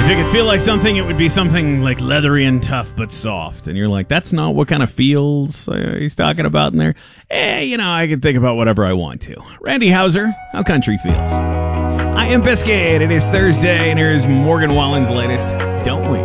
If it could feel like something, it would be something like leathery and tough but soft. And you're like, that's not what kind of feels he's talking about in there. I can think about whatever I want to. Randy Houser, how country feels. I am Biscuit. It is Thursday, and here's Morgan Wallen's latest. Don't we?